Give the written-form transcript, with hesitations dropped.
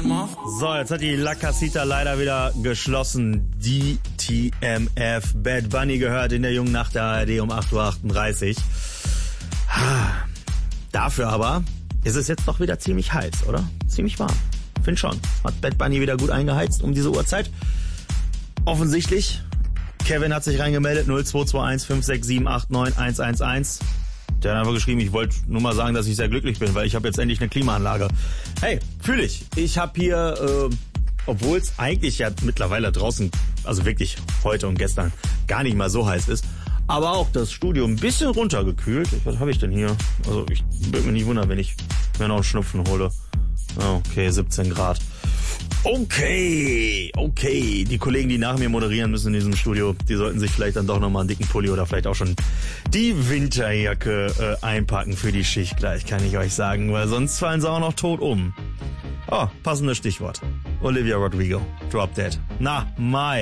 So, jetzt hat die La Casita leider wieder geschlossen. Die TMF. Bad Bunny gehört in der jungen Nacht der ARD um 8.38 Uhr. Dafür aber ist es jetzt doch wieder ziemlich heiß, oder? Ziemlich warm. Find schon. Hat Bad Bunny wieder gut eingeheizt um diese Uhrzeit? Offensichtlich. Kevin hat sich reingemeldet. 0221 567 89 111. Der hat einfach geschrieben, ich wollte nur mal sagen, dass ich sehr glücklich bin, weil ich habe jetzt endlich eine Klimaanlage. Hey, fühle ich. Ich habe hier, obwohl es eigentlich ja mittlerweile draußen, also wirklich heute und gestern, gar nicht mal so heiß ist, aber auch das Studio ein bisschen runtergekühlt. Was habe ich denn hier? Also ich würde mich nicht wundern, wenn ich mir noch einen Schnupfen hole. Okay, 17 Grad. Okay. Die Kollegen, die nach mir moderieren müssen in diesem Studio, die sollten sich vielleicht dann doch nochmal einen dicken Pulli oder vielleicht auch schon die Winterjacke einpacken für die Schicht gleich, kann ich euch sagen, weil sonst fallen sie auch noch tot um. Oh, passendes Stichwort. Olivia Rodrigo, Drop Dead. Na, Mai.